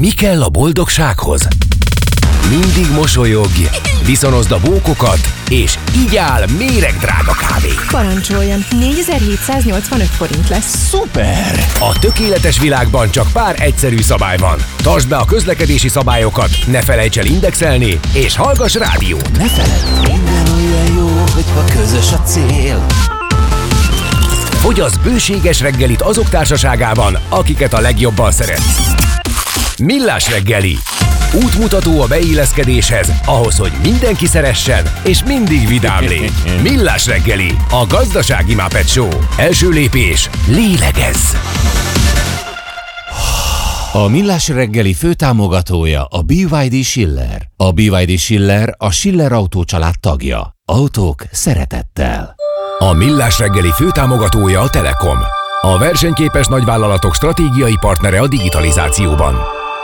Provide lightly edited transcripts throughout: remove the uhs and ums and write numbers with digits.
Mi kell a boldogsághoz? Mindig mosolyogj, viszonozd a bókokat, és így áll méregdrága kávé. Parancsoljon, 4785 forint lesz. Szuper! A tökéletes világban csak pár egyszerű szabály van. Tartsd be a közlekedési szabályokat, ne felejts el indexelni, és hallgass rádión. Ne feledd, minden olyan jó, hogyha közös a cél. Fogyasz bőséges reggelit azok társaságában, akiket a legjobban szeretsz. Millás reggeli. Útmutató a beilleszkedéshez, ahhoz, hogy mindenki szeressen, és mindig vidám légy. Millás reggeli, a gazdasági Muppet Show. Első lépés, lélegezz! A Millás reggeli főtámogatója a BYD Schiller. A BYD Schiller a Schiller Autó család tagja. Autók szeretettel. A Millás reggeli főtámogatója a Telekom. A versenyképes nagyvállalatok stratégiai partnere a digitalizációban.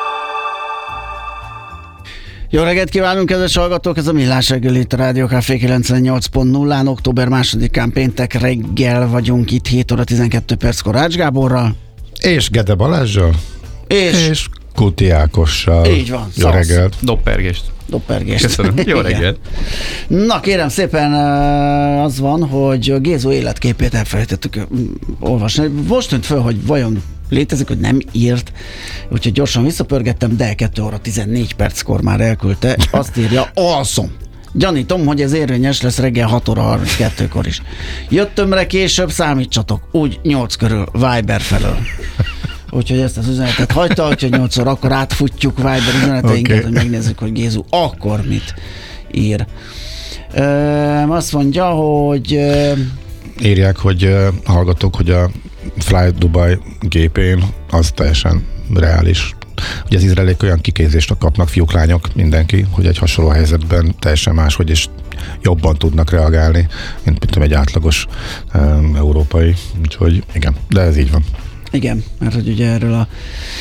Jó reggelt kívánunk, kedves hallgatók! Ez a Millás reggeli, itt a Rádió Café 98.0-án, október 2-án péntek reggel vagyunk itt 7 óra 12 perckor Ács Gáborral. És Gede Balázsral. És Kuti Ákossal. Így van. Jó reggelt. Doppergést. Köszönöm. Jó reggelt. Na kérem szépen, az van, hogy Gézó életképét elfelejtettük olvasni. Most tűnt föl, hogy vajon létezik, hogy nem írt, úgyhogy gyorsan visszapörgettem, de 2 óra 14 perckor már elküldte. Azt írja, alszom. Gyanítom, hogy ez érvényes lesz reggel 6 óra 32-kor is. Jöttömre később, számítsatok, úgy 8 körül, Viber felől. Úgyhogy ezt az üzenetet hagyta, úgyhogy 8 óra akkor átfutjuk Viber üzeneteinket, hogy megnézzük, hogy Gézu akkor mit ír. Azt mondja, hogy... Írják, hogy hallgatók, hogy a Fly Dubai gépén az teljesen reális. Ugye az izraeliek olyan kiképzést kapnak, fiúk, lányok, mindenki, hogy egy hasonló helyzetben teljesen máshogy és jobban tudnak reagálni, mint egy átlagos európai. Úgyhogy igen, de ez így van. Igen, mert hogy ugye erről a...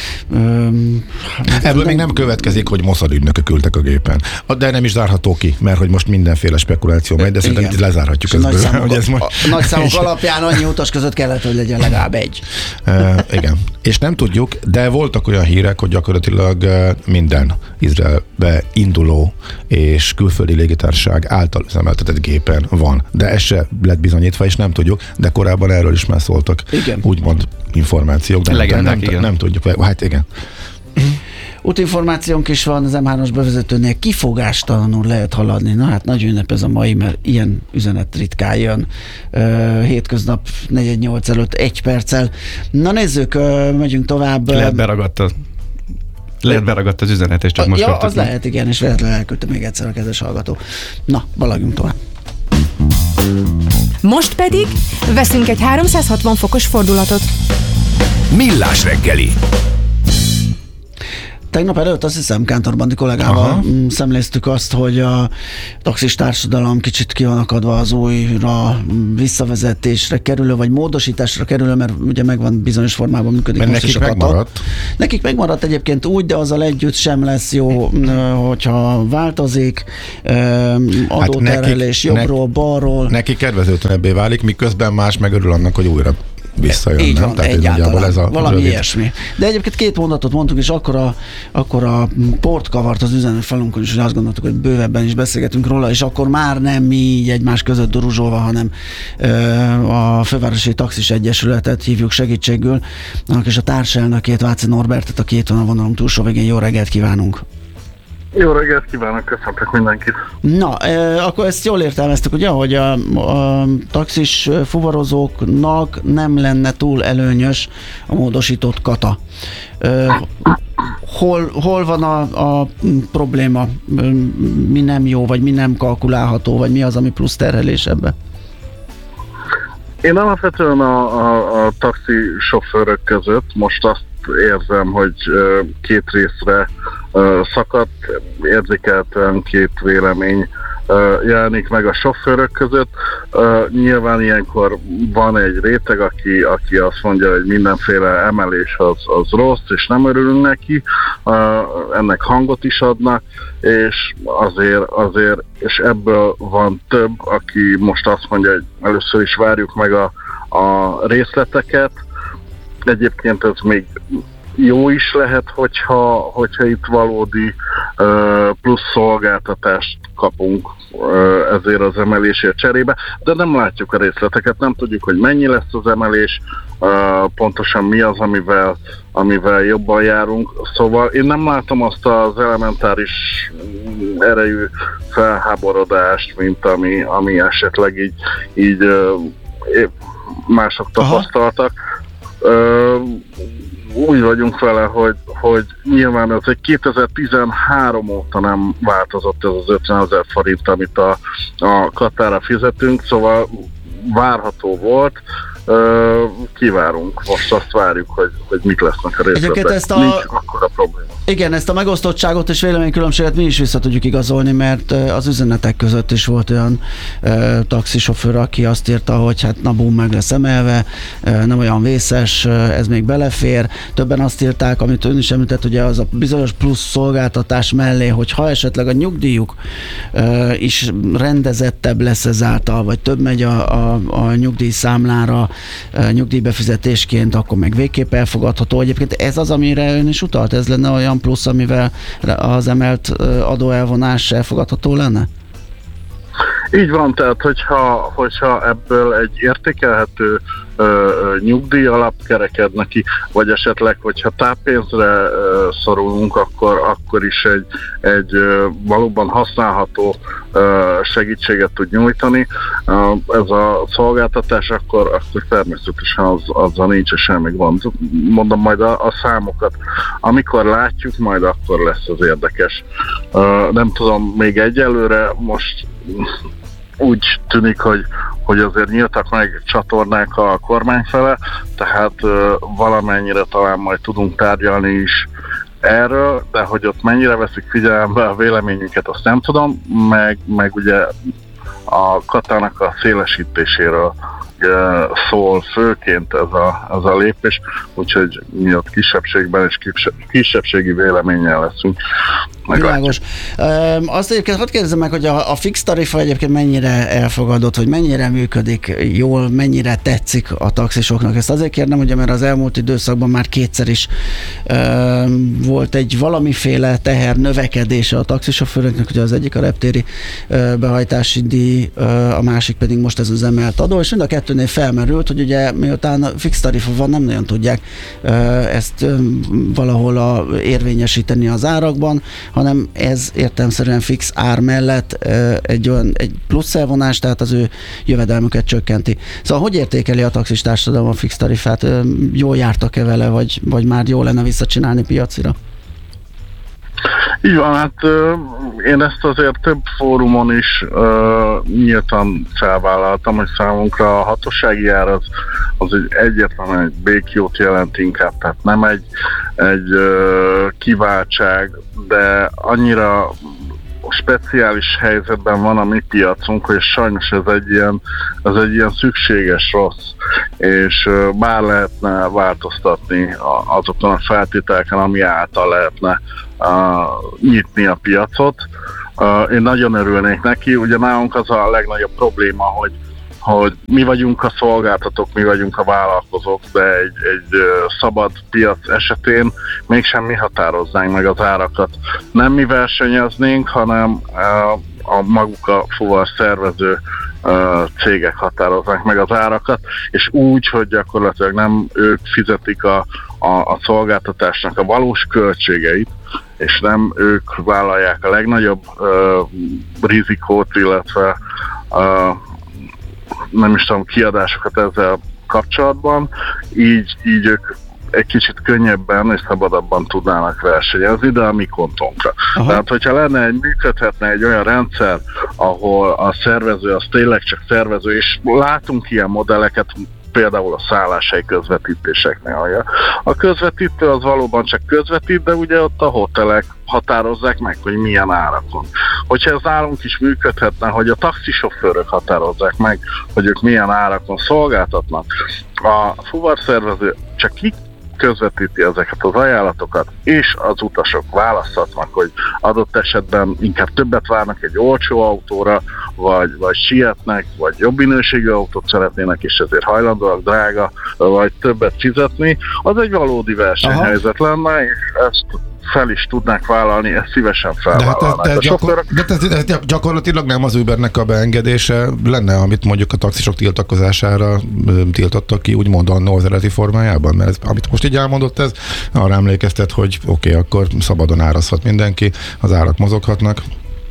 Ebből még nem következik, hogy Mossad ügynökök ültek a gépen. De nem is zárható ki, mert hogy most mindenféle spekuláció megy, de szerintem itt lezárhatjuk ezt. A nagy számok alapján annyi utas között kellett, hogy legyen legalább egy. Igen. És nem tudjuk, de voltak olyan hírek, hogy gyakorlatilag minden Izraelbe induló és külföldi légitársaság által üzemeltetett gépen van. De ez se lett bizonyítva, és nem tudjuk, de korábban erről is már szóltak. Igen. Úgymond információk, de nem tudjuk. Hát igen. Útinformációnk is van, az M3-as bevezetőnél kifogástalanul lehet haladni. Na hát nagy ünnep ez a mai, mert ilyen üzenet ritkán jön. Hétköznap 4:08 előtt 1 perccel. Na nézzük, megyünk tovább. Lehet beragadt az üzenet, és csak most ja, az lehet, igen, és véletlenül elküldte még egyszer a kedves hallgató. Na, balagjunk tovább. Most pedig veszünk egy 360 fokos fordulatot. Millás reggeli. Tegnap előtt azt hiszem Kántor Bandi kollégával szemléztük azt, hogy a taxis társadalom kicsit ki van akadva az újra visszavezetésre kerülő, vagy módosításra kerülő, mert ugye megvan bizonyos formában működik. Mert nekik megmaradt. Nekik megmaradt egyébként úgy, de azzal együtt sem lesz jó, hogyha változik, adóterhelés jobbról, balról. Neki kedvezőtlenebbé válik, miközben más megörül annak, hogy újra visszajön. Így van, tehát egyáltalán, ez a valami rövid. ilyesmi. De egyébként 2 mondatot mondtuk, és akkor a port kavart az üzenet falunkon is, hogy azt gondoltuk, hogy bővebben is beszélgetünk róla, és akkor már nem mi így egymás között duruzsolva, hanem a Fővárosi Taxis Egyesületet hívjuk segítségül, és a társelnökét, Váci Norbertet, aki itt van a vonalom túlsó végén. Jó reggelt kívánunk! Jó reggelt kívánok, köszöntök mindenkit. Na, akkor ezt jól értelmeztük, ugye, hogy a taxis fuvarozóknak nem lenne túl előnyös a módosított kata. Hol van a probléma? Mi nem jó, vagy mi nem kalkulálható, vagy mi az, ami plusz terhelés ebbe? Én alapvetően a taxi sofőrök között most azt érzem, hogy 2 részre szakadt, érzékelten 2 vélemény jelenik meg a sofőrök között. Nyilván ilyenkor van egy réteg, aki azt mondja, hogy mindenféle emelés az rossz, és nem örülünk neki, ennek hangot is adnak, és azért és ebből van több, aki most azt mondja, hogy először is várjuk meg a részleteket. Egyébként ez még jó is lehet, hogyha itt valódi plusz szolgáltatást kapunk ezért az emelésért cserébe, de nem látjuk a részleteket, nem tudjuk, hogy mennyi lesz az emelés, pontosan mi az, amivel jobban járunk. Szóval én nem látom azt az elementáris erejű felháborodást, mint ami esetleg így mások tapasztaltak. Úgy vagyunk vele, hogy nyilván ez egy 2013 óta nem változott ez az 50 000 forint, amit a Katarra fizetünk, szóval várható volt. Kivárunk. Most azt várjuk, hogy mit lesznek a részletek. Nincs akkora probléma. Igen, ezt a megosztottságot és véleménykülönbséget mi is vissza tudjuk igazolni, mert az üzenetek között is volt olyan taxisofőr, aki azt írta, hogy hát na bum, meg lesz emelve, nem olyan vészes, ez még belefér. Többen azt írták, amit ön is említett, ugye az a bizonyos plusz szolgáltatás mellé, hogy ha esetleg a nyugdíjuk is rendezettebb lesz ezáltal, vagy több megy a nyugdíjszámlára nyugdíjbefizetésként, akkor meg végképp elfogadható. Egyébként ez az, amire ön is utalt? Ez lenne olyan plusz, amivel az emelt adóelvonás elfogadható lenne? Így van, tehát hogyha ebből egy értékelhető nyugdíj alap kereked neki, vagy esetleg, hogyha táppénzre szorulunk, akkor is egy valóban használható segítséget tud nyújtani. Ez a szolgáltatás, akkor természetesen azzal nincs semmi gond. Mondom majd a számokat. Amikor látjuk, majd akkor lesz az érdekes. Nem tudom, még egyelőre most úgy tűnik, hogy azért nyíltak meg csatornák a kormány fele, tehát valamennyire talán majd tudunk tárgyalni is erről, de hogy ott mennyire veszik figyelembe a véleményünket, azt nem tudom, meg ugye a Katának a szélesítéséről szól főként ez a lépés, úgyhogy mi ott kisebbségben és kisebbségi véleménnyel leszünk. Világos. Azt egyébként hadd kérdezem meg, hogy a fix tarifa egyébként mennyire elfogadott, hogy mennyire működik jól, mennyire tetszik a taxisoknak. Ezt azért kérdem, ugye, mert az elmúlt időszakban már kétszer is volt egy valamiféle teher növekedése a taxisofőröknek, ugye az egyik a reptéri behajtási díj, a másik pedig most ez az emelt adó, és mind a kettőnél felmerült, hogy ugye miután fix tarifa van, nem nagyon tudják ezt valahol érvényesíteni az árakban, hanem ez értelemszerűen fix ár mellett egy plusz elvonás, tehát az ő jövedelmüket csökkenti. Szóval hogy értékeli a taxis társadalom a fix tarifát? Jól jártak-e vele, vagy már jól lenne visszacsinálni piacira? Így van, hát én ezt azért több fórumon is nyíltan felvállaltam, hogy számunkra a hatósági ár az egyértelműen egy békjót jelent inkább, tehát nem egy kiváltság, de annyira speciális helyzetben van a mi piacunk, hogy sajnos ez egy ilyen szükséges rossz, és bár lehetne változtatni azokon a feltételeken, ami által lehetne nyitni a piacot. Én nagyon örülnék neki, ugye nálunk az a legnagyobb probléma, hogy mi vagyunk a szolgáltatók, mi vagyunk a vállalkozók, de egy szabad piac esetén mégsem mi határoznánk meg az árakat. Nem mi versenyeznénk, hanem a maguk a fuvar szervező cégek határozzák meg az árakat, és úgy, hogy gyakorlatilag nem ők fizetik a szolgáltatásnak a valós költségeit, és nem ők vállalják a legnagyobb rizikót, illetve nem is tudom, kiadásokat ezzel kapcsolatban, így ők egy kicsit könnyebben és szabadabban tudnának versenyezni, de a mi kontónkra. Tehát, hogyha működhetne egy olyan rendszer, ahol a szervező az tényleg csak szervező, és látunk ilyen modelleket, például a szálláshelyi közvetítéseknél. A közvetítő az valóban csak közvetít, de ugye ott a hotelek határozzák meg, hogy milyen árakon. Hogyha ez nálunk is működhetne, hogy a taxisofőrök határozzák meg, hogy ők milyen árakon szolgáltatnak, a fuvarszervező csak közvetíti ezeket az ajánlatokat, és az utasok választhatnak, hogy adott esetben inkább többet várnak egy olcsó autóra, vagy sietnek, vagy jobb minőségű autót szeretnének, és ezért hajlandóak drága, vagy többet fizetni, az egy valódi versenyhelyzet lenne, és ezt fel is tudnák vállalni, ezt szívesen felvállalnák. De ez gyakorlatilag nem az Ubernek a beengedése lenne, amit mondjuk a taxisok tiltakozására tiltottak ki, úgymond annó az eredeti formájában? Mert ez, amit most így elmondott, ez arra emlékeztet, hogy oké, akkor szabadon árazhat mindenki, az árak mozoghatnak.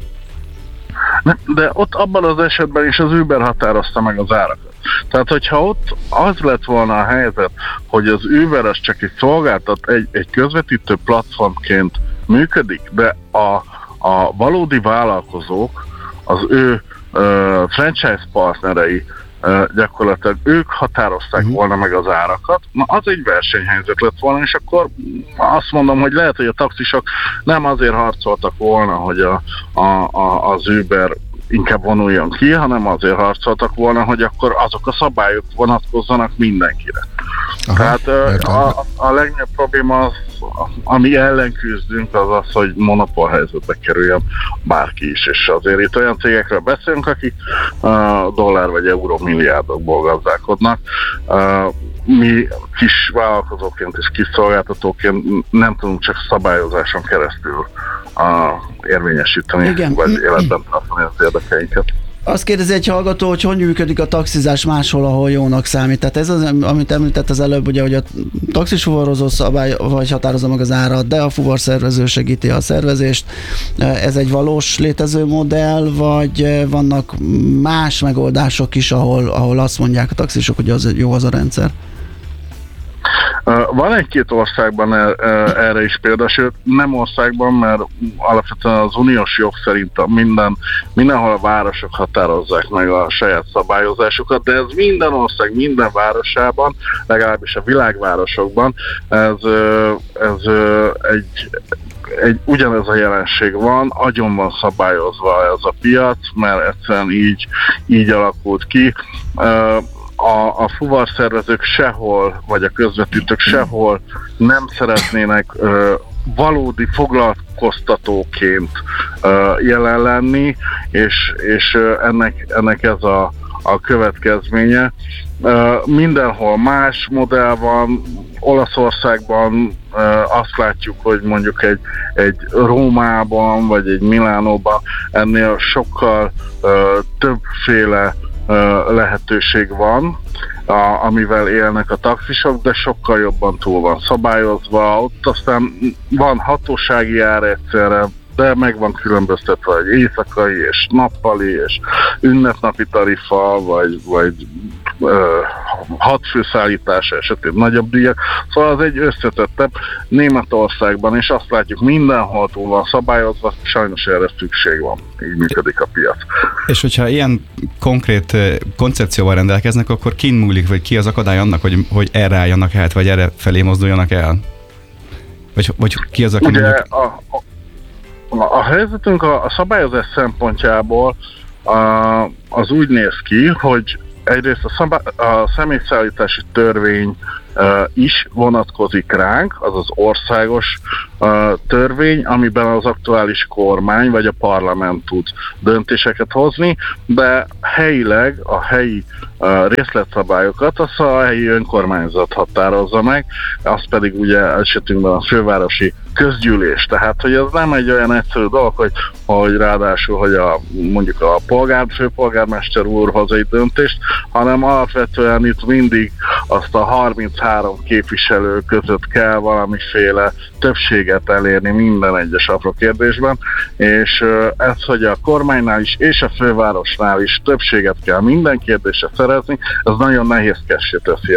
De ott abban az esetben is az Uber határozta meg az árakat. Tehát, hogyha ott az lett volna a helyzet, hogy az Uber az csak egy szolgáltat, egy közvetítő platformként működik, de a valódi vállalkozók, az ő franchise partnerei gyakorlatilag ők határozták volna meg az árakat, na az egy versenyhelyzet lett volna, és akkor azt mondom, hogy lehet, hogy a taxisok nem azért harcoltak volna, hogy az Uber inkább vonuljon ki, hanem azért harcoltak volna, hogy akkor azok a szabályok vonatkozzanak mindenkire. Aha, tehát a legnagyobb probléma az, ami ellen küzdünk, az, hogy monopól-helyzetbe kerüljön bárki is, és azért itt olyan cégekről beszélünk, akik dollár vagy euró milliárdokból gazdálkodnak. Mi kis vállalkozóként és kis szolgáltatóként nem tudunk csak szabályozáson keresztül érvényesíteni, vagy életben tartani az érdekeinket. Azt kérdezi egy hallgató, hogy működik a taxizás máshol, ahol jónak számít. Tehát ez az, amit említett az előbb, ugye, hogy a taxis fuvarozó szabály vagy határozza meg az árat, de a fuvarszervező segíti a szervezést. Ez egy valós létező modell, vagy vannak más megoldások is, ahol azt mondják a taxisok, hogy az jó az a rendszer? Van egy-két országban erre is példa, sőt nem országban, mert alapvetően az uniós jog szerint mindenhol a városok határozzák meg a saját szabályozásukat, de ez minden ország, minden városában, legalábbis a világvárosokban, ez ugyanez a jelenség van, agyon van szabályozva ez a piac, mert egyszerűen így alakult ki. A fuvarszervezők sehol, vagy a közvetítők sehol nem szeretnének valódi foglalkoztatóként jelen lenni, és ennek ez a következménye. Mindenhol más modell van, Olaszországban azt látjuk, hogy mondjuk egy Rómában, vagy egy Milánóban ennél sokkal többféle lehetőség van, amivel élnek a taxisok, de sokkal jobban túl van szabályozva. Ott aztán van hatósági ár egyszerre, de meg van különböztetve, hogy éjszakai és nappali és ünnepnapi tarifa, vagy 6 főszállítása esetén nagyobb díjak. Szóval az egy összetettebb. Németországban, és azt látjuk, mindenhol túl van szabályozva, sajnos erre szükség van. Így működik a piac. És hogyha ilyen konkrét koncepcióval rendelkeznek, akkor kin múlik, vagy ki az akadály annak, hogy erre álljanak át, vagy erre felé mozduljanak el? Vagy ki az, aki ugye mondjuk... A helyzetünk a szabályozás szempontjából az úgy néz ki, hogy egyrészt a személyszállítási törvény is vonatkozik ránk, az az országos törvény, amiben az aktuális kormány vagy a parlament tud döntéseket hozni, de helyileg a helyi részletszabályokat azt a helyi önkormányzat határozza meg, az pedig ugye esetünkben a fővárosi közgyűlés. Tehát, hogy ez nem egy olyan egyszerű dolog, hogy ráadásul, hogy mondjuk a főpolgármester úr hoz egy döntést, hanem alapvetően itt mindig azt a 33 képviselő között kell valamiféle többséget elérni minden egyes apró kérdésben, és ez, hogy a kormánynál is és a fővárosnál is többséget kell minden kérdésre szerezni, ez nagyon nehézkessé teszi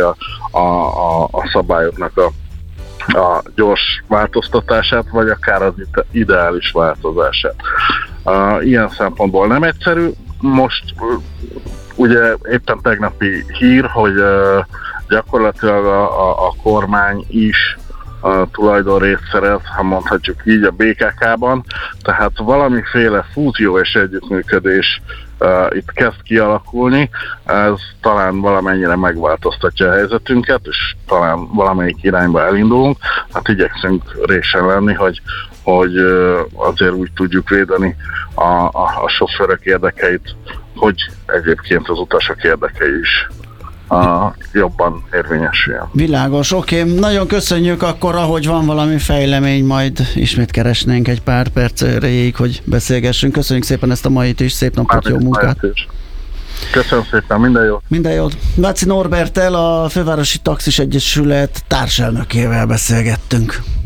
a szabályoknak a gyors változtatását, vagy akár az ideális változását. Ilyen szempontból nem egyszerű. Most ugye éppen tegnapi hír, hogy gyakorlatilag a kormány is tulajdonrészt szerez, ha mondhatjuk így, a BKK-ban, tehát valamiféle fúzió és együttműködés itt kezd kialakulni, ez talán valamennyire megváltoztatja a helyzetünket, és talán valamelyik irányba elindulunk. Hát igyekszünk résen lenni, hogy azért úgy tudjuk védeni a sofőrök érdekeit, hogy egyébként az utasok érdekei is jobban érvényesüljön. Világos, oké. Nagyon köszönjük, akkor ahogy van valami fejlemény, majd ismét keresnénk egy pár perc erejéig, hogy beszélgessünk. Köszönjük szépen ezt a mait is, szép napot, jó munkát! Köszönöm szépen, minden jót! Minden jót! Váci Norberttel, a Fővárosi Taxis Egyesület társelnökével beszélgettünk.